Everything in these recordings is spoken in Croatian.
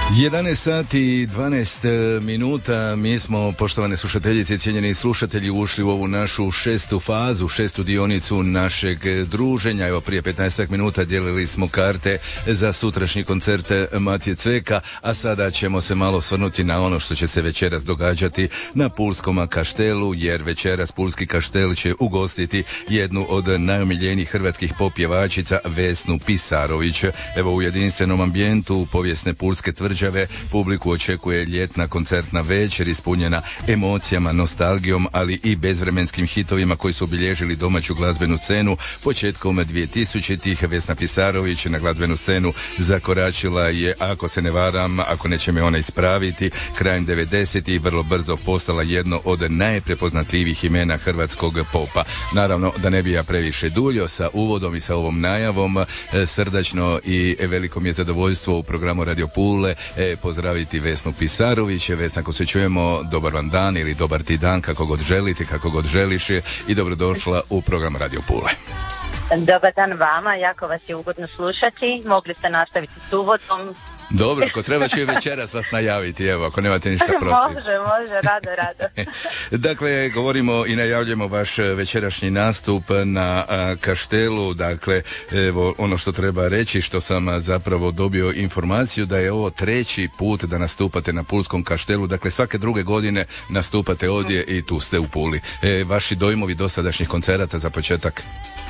11 sati i 12 minuta, mi smo, poštovane slušateljice i cijenjeni slušatelji, ušli u ovu našu šestu fazu, šestu dionicu našeg druženja. Evo, prije 15 minuta dijelili smo karte za sutrašnji koncert Matije Cveka, a sada ćemo se malo osvrnuti na ono što će se večeras događati na Pulskom kaštelu, jer večeras Pulski kaštel će ugostiti jednu od najomiljenijih hrvatskih pop pjevačica, Vesnu Pisarović. Evo, u jedinstvenom ambijentu povijesne Pulske tvrđave publiku očekuje ljetna koncertna večer ispunjena emocijama, nostalgijom, ali i bezvremenskim hitovima koji su obilježili domaću glazbenu scenu. Početkom 2000-ih Vesna Pisarović na glazbenu scenu zakoračila je, ako se ne varam, ako neće me ona ispraviti, krajem 90-ih vrlo brzo postala jedno od najprepoznatljivih imena hrvatskog popa. Naravno, da ne bi ja previše duljio sa uvodom i sa ovom najavom, srdačno i veliko mi je zadovoljstvo u programu Radio Pule pozdraviti Vesnu Pisarović. Vesna, ako se čujemo, dobar vam dan ili dobar ti dan, kako god želite, kako god želiš, i dobrodošla u program Radio Pule. Dobar dan vama, jako vas je ugodno slušati, mogli ste nastaviti s uvodom. Dobro, ako treba ću i večeras vas najaviti, evo, ako nemate ništa protiv. Može, rado. Dakle, govorimo i najavljamo vaš večerašnji nastup na kaštelu. Dakle, evo, ono što treba reći, što sam zapravo dobio informaciju, da je ovo treći put da nastupate na Pulskom kaštelu. Dakle, svake druge godine nastupate ovdje i tu ste u Puli. Vaši dojmovi dosadašnjih koncerata za početak?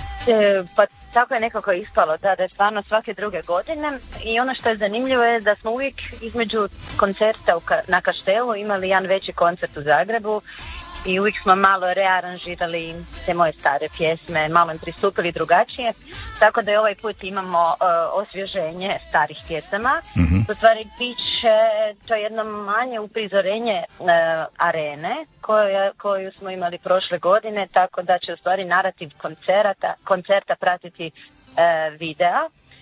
Pa tako je nekako ispalo, da je stvarno svake druge godine, i ono što je zanimljivo je da smo uvijek između koncerta na kaštelu imali jedan veći koncert u Zagrebu i uvijek smo malo rearanžirali te moje stare pjesme, malo im pristupili drugačije, tako da je ovaj put imamo osvježenje starih pjesama. U stvari bit će to jedno manje uprizorenje arene koju smo imali prošle godine, tako da će u stvari narativ koncerta pratiti videa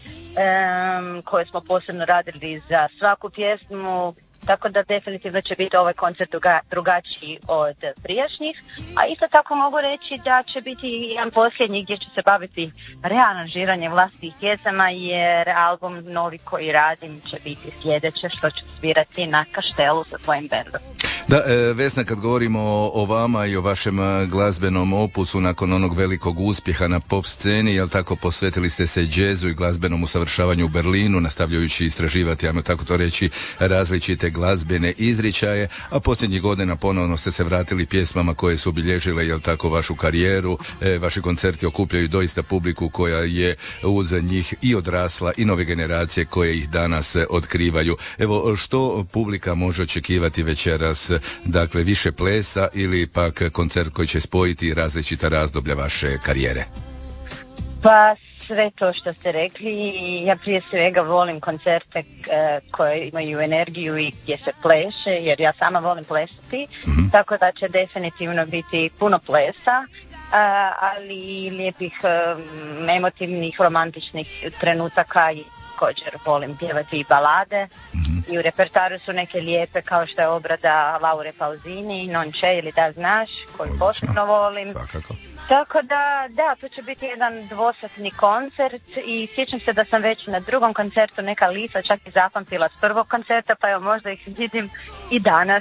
koje smo posebno radili za svaku pjesmu. Tako da definitivno će biti ovaj koncert drugačiji od prijašnjih, a isto tako mogu reći da će biti jedan posljednji gdje će se baviti rearanžiranjem vlastitih pjesama, jer album novi koji radim će biti sljedeće što ću svirati na kaštelu sa svojim bendom. Da, Vesna, kad govorimo o vama i o vašem glazbenom opusu nakon onog velikog uspjeha na pop sceni, jel tako, posvetili ste se džezu i glazbenom usavršavanju u Berlinu, nastavljajući istraživati, ajmo tako to reći, različite glazbene izričaje, a posljednjih godina ponovno ste se vratili pjesmama koje su obilježile, jel tako, vašu karijeru. Vaši koncerti okupljaju doista publiku koja je uz njih i odrasla i nove generacije koje ih danas otkrivaju. Evo, što publika može očekivati večeras? Dakle, više plesa ili pak koncert koji će spojiti različita razdoblja vaše karijere? Pa sve to što ste rekli. Ja prije svega volim koncerte koje imaju energiju i gdje se pleše, jer ja sama volim plesati, tako da će definitivno biti puno plesa, ali i lijepih, emotivnih, romantičnih trenutaka, i također volim pjevati i balade. I u repertoaru su neke lijepe, kao što je obrada Laure Pausini, Non c'è ili Da znaš, koju posebno volim. Tako da, to će biti jedan dvosatni koncert, i sjećam se da sam već na drugom koncertu neka lica čak i zapamtila s prvog koncerta, pa evo, možda ih vidim i danas.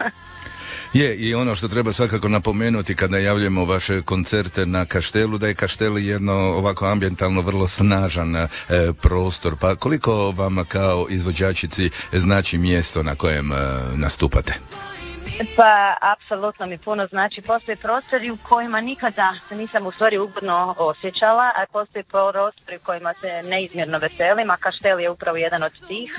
Je, i ono što treba svakako napomenuti kad najavljujemo vaše koncerte na kaštelu, da je kaštel jedno ovako ambijentalno vrlo snažan prostor. Pa koliko vam kao izvođačici znači mjesto na kojem nastupate? Pa, apsolutno mi puno znači. Postoje prostori u kojima nikada se nisam u stvari ugodno osjećala, a postoje prostori u kojima se neizmjerno veselim, a kaštel je upravo jedan od tih.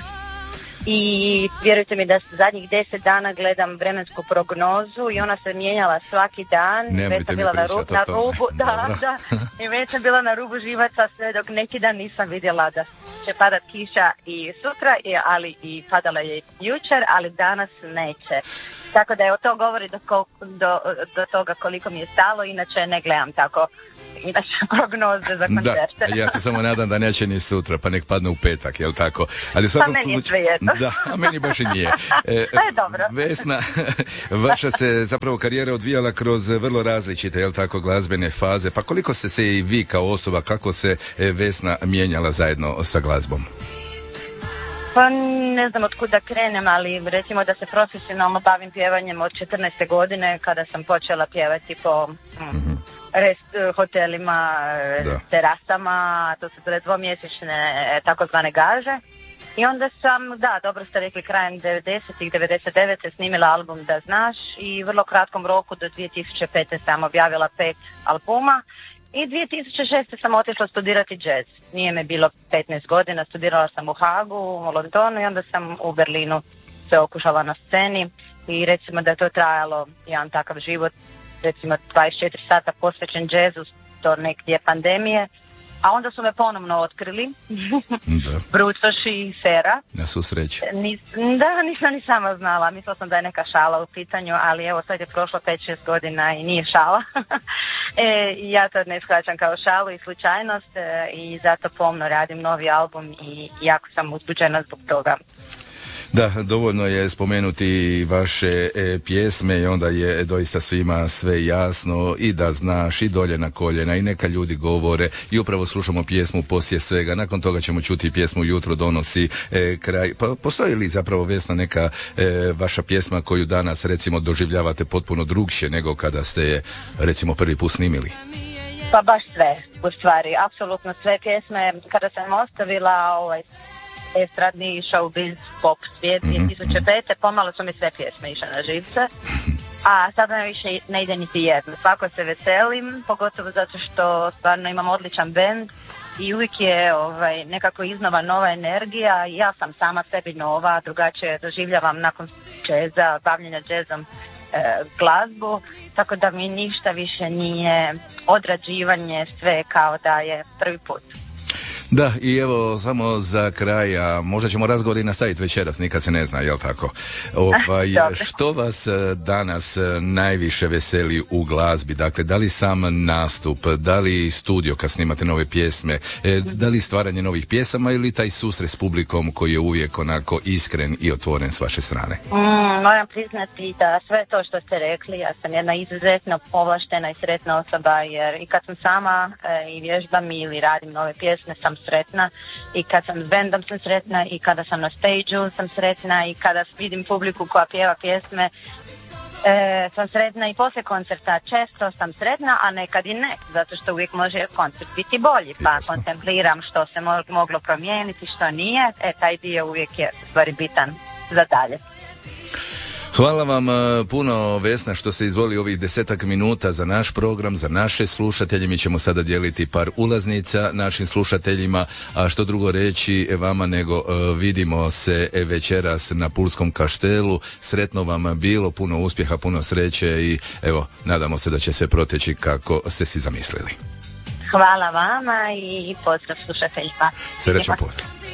I vjerujte mi da zadnjih 10 dana gledam vremensku prognozu i ona se mijenjala svaki dan. Već sam bila na rubu, da. I već sam bila na rubu živaca sve dok neki dan nisam vidjela da će padat kiša i sutra, ali i padala je jučer, ali danas neće. Tako da evo, to govori do toga koliko mi je stalo, inače ne gledam tako prognoze za koncerte. Da, ja se samo nadam da neće ni sutra, pa nek padne u petak, jel tako? Ali pa meni je svejedno. Da, a meni baš i nije. To je dobro. Vesna, vaša se zapravo karijera odvijala kroz vrlo različite, jel tako, glazbene faze. Pa koliko ste se i vi kao osoba, kako se Vesna mijenjala zajedno sa glazbom? Pa ne znam od kuda krenem, ali recimo da se profesionalno bavim pjevanjem od 14. godine kada sam počela pjevati po hotelima, terasama, to su bile dvomjesečne takozvane gaže. I onda sam, dobro ste rekli, krajem 90-ih, 99. snimila album Da znaš i vrlo kratkom roku do 2005. sam objavila 5 albuma. I 2006. sam otišla studirati jazz. Nije me bilo 15 godina, studirala sam u Hagu, u Londonu i onda sam u Berlinu se okušala na sceni i recimo da je to trajalo jedan takav život, recimo 24 sata posvećen jazzu do negdje pandemije, a onda su me ponovno otkrili, Brucoš i Sera. Na svu sreću. Nisam ni sama znala, mislila sam da je neka šala u pitanju, ali evo sad je prošlo 5-6 godina i nije šala. Ja to ne shvaćam kao šalu i slučajnost i zato pomno radim novi album i jako sam uzbuđena zbog toga. Da, dovoljno je spomenuti vaše pjesme i onda je doista svima sve jasno i Da znaš i Dolje na koljena i Neka ljudi govore i upravo slušamo pjesmu Poslije svega. Nakon toga ćemo čuti pjesmu Jutro donosi kraj. Pa postoji li zapravo, Vesna, neka vaša pjesma koju danas recimo doživljavate potpuno drugšije nego kada ste je recimo prvi put snimili? Pa baš sve, u stvari, apsolutno sve pjesme. Kada sam ostavila estradni showbiz pop svijet 2005. pomalo su mi sve pjesme išle na živce, a sada više ne ide niti jedno. Svako se veselim, pogotovo zato što stvarno imam odličan bend i uvijek je nekako iznova nova energija. Ja sam sama sebi nova, drugačije doživljavam nakon džeza, bavljenja džezom glazbu, tako da mi ništa više nije odrađivanje, sve kao da je prvi put. Da, i evo samo za kraj, a možda ćemo razgovor i nastaviti večeras, nikad se ne zna, jel tako? Što vas danas najviše veseli u glazbi? Dakle, da li sam nastup, da li studio kad snimate nove pjesme, da li stvaranje novih pjesama ili taj susret s publikom koji je uvijek onako iskren i otvoren s vaše strane? Moram priznati da sve to što ste rekli, ja sam jedna izuzetno povlaštena i sretna osoba, jer i kad sam sama i vježbam ili radim nove pjesme sam sretna, i kad sam s bendom sam sretna, i kada sam na stage-u sam sretna, i kada vidim publiku koja pjeva pjesme sam sretna, i poslije koncerta često sam sretna, a nekad i ne, zato što uvijek može koncert biti bolji, pa kontempliram što se moglo promijeniti, što nije, taj dio uvijek je u stvari bitan za dalje. Hvala vam puno, Vesna, što ste izvolili ovih 10 minuta za naš program, za naše slušatelje. Mi ćemo sada dijeliti par ulaznica našim slušateljima, a što drugo reći vama nego vidimo se večeras na Pulskom kaštelu. Sretno vam bilo, puno uspjeha, puno sreće i evo, nadamo se da će sve proteći kako ste si zamislili. Hvala vama i pozdrav slušateljima. Srećan pozdrav.